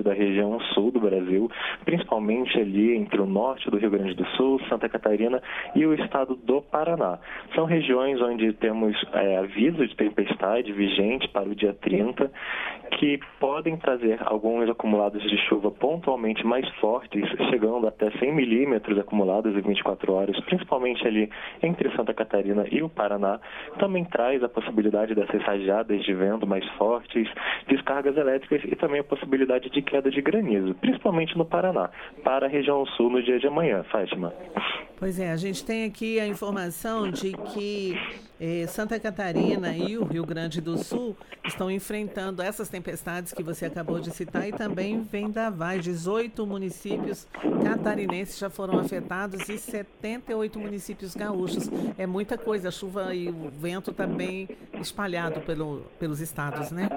forte da região sul do Brasil, principalmente ali entre o norte do Rio Grande do Sul, Santa Catarina e o estado do Paraná. São regiões onde temos aviso de tempestade vigente para o dia 30, que podem trazer alguns acumulados de chuva pontualmente mais fortes, chegando até 100 milímetros acumulados em 24 horas, principalmente ali entre Santa Catarina e o Paraná. Também traz a possibilidade dessas rajadas de vento mais fortes, descargas elétricas e também a possibilidade de queda de granizo, principalmente no Paraná, para a região sul no dia de amanhã. Fátima. Pois é, a gente tem aqui a informação de que Santa Catarina e o Rio Grande do Sul estão enfrentando essas tempestades que você acabou de citar e também vendavais. 18 municípios catarinenses já foram afetados e 78 municípios gaúchos. É muita coisa, a chuva e o vento está bem espalhado pelos estados, né?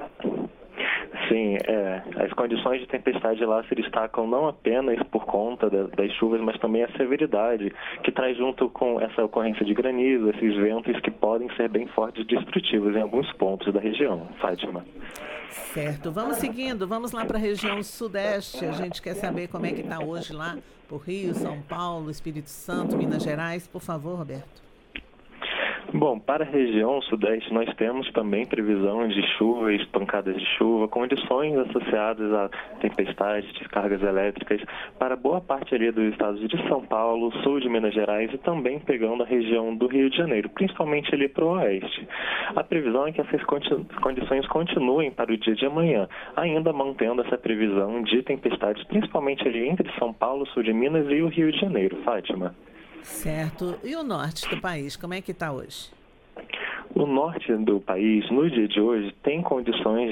Sim, as condições de tempestade lá se destacam não apenas por conta das chuvas, mas também a severidade, que traz junto com essa ocorrência de granizo, esses ventos que podem ser bem fortes e destrutivos em alguns pontos da região. Fátima. Certo, vamos seguindo, vamos lá para a região sudeste. A gente quer saber como é que está hoje lá por Rio, São Paulo, Espírito Santo, Minas Gerais. Por favor, Roberto. Bom, para a região sudeste nós temos também previsão de chuvas, pancadas de chuva, condições associadas a tempestades, descargas elétricas para boa parte ali dos estados de São Paulo, sul de Minas Gerais e também pegando a região do Rio de Janeiro, principalmente ali para o oeste. A previsão é que essas condições continuem para o dia de amanhã, ainda mantendo essa previsão de tempestades, principalmente ali entre São Paulo, sul de Minas e o Rio de Janeiro. Fátima. Certo. E o norte do país, como é que está hoje? O norte do país, no dia de hoje, tem condições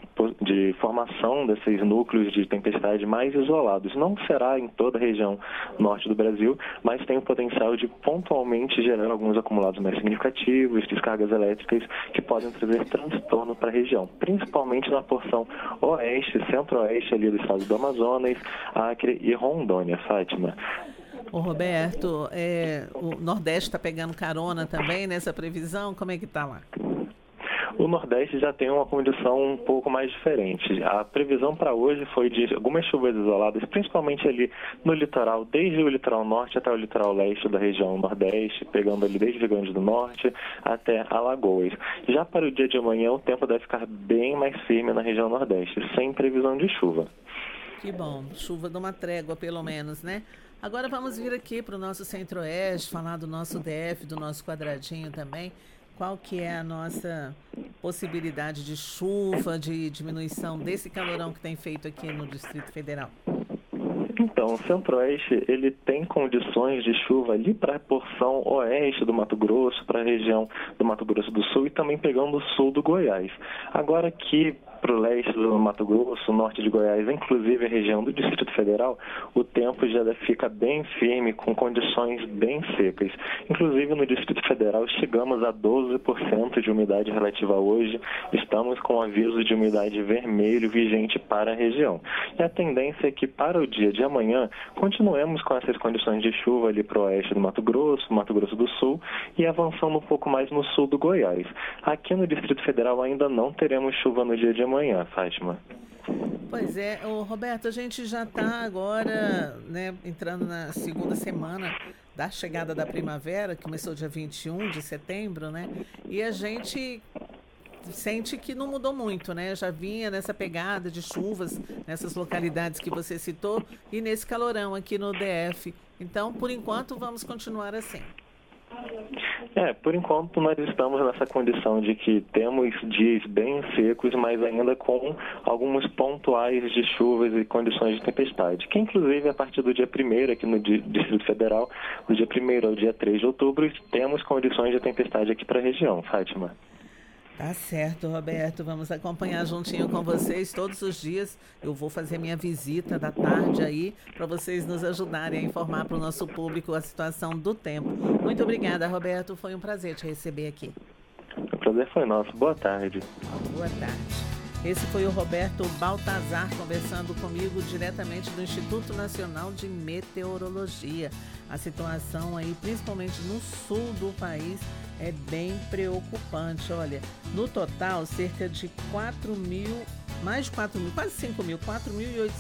de formação desses núcleos de tempestade mais isolados. Não será em toda a região norte do Brasil, mas tem o potencial de pontualmente gerar alguns acumulados mais significativos, descargas elétricas que podem trazer transtorno para a região, principalmente na porção oeste, centro-oeste ali do estado do Amazonas, Acre e Rondônia. Fátima. Ô Roberto, o Nordeste está pegando carona também nessa previsão? Como é que está lá? O Nordeste já tem uma condição um pouco mais diferente. A previsão para hoje foi de algumas chuvas isoladas, principalmente ali no litoral, desde o litoral norte até o litoral leste da região Nordeste, pegando ali desde o Rio Grande do Norte até Alagoas. Já para o dia de amanhã, o tempo deve ficar bem mais firme na região Nordeste, sem previsão de chuva. Que bom, chuva de uma trégua pelo menos, né? Agora vamos vir aqui para o nosso centro-oeste, falar do nosso DF, do nosso quadradinho também. Qual que é a nossa possibilidade de chuva, de diminuição desse calorão que tem feito aqui no Distrito Federal? Então, o Centro-Oeste, ele tem condições de chuva ali para a porção oeste do Mato Grosso, para a região do Mato Grosso do Sul e também pegando o sul do Goiás. Agora aqui para o leste do Mato Grosso, norte de Goiás, inclusive a região do Distrito Federal, o tempo já fica bem firme, com condições bem secas. Inclusive no Distrito Federal chegamos a 12% de umidade relativa hoje, estamos com aviso de umidade vermelho vigente para a região. E a tendência é que para o dia de amanhã continuemos com essas condições de chuva ali para o oeste do Mato Grosso do Sul e avançando um pouco mais no sul do Goiás. Aqui no Distrito Federal ainda não teremos chuva no dia de amanhã, Fátima. Pois é, Roberto, a gente já está agora, né, entrando na segunda semana da chegada da primavera, que começou dia 21 de setembro, né? E a gente sente que não mudou muito, né? Já vinha nessa pegada de chuvas nessas localidades que você citou e nesse calorão aqui no DF. Então, por enquanto, vamos continuar assim. Por enquanto nós estamos nessa condição de que temos dias bem secos, mas ainda com alguns pontuais de chuvas e condições de tempestade, que inclusive a partir do dia 1º aqui no Distrito Federal, do dia 1º ao dia 3 de outubro, temos condições de tempestade aqui para a região, Fátima. Tá certo, Roberto. Vamos acompanhar juntinho com vocês todos os dias. Eu vou fazer minha visita da tarde aí para vocês nos ajudarem a informar para o nosso público a situação do tempo. Muito obrigada, Roberto. Foi um prazer te receber aqui. O prazer foi nosso. Boa tarde. Boa tarde. Esse foi o Roberto Baltazar conversando comigo diretamente do Instituto Nacional de Meteorologia. A situação aí, principalmente no sul do país, é bem preocupante. Olha, no total, cerca de 4 mil, mais de 4 mil, quase 5 mil, 4.800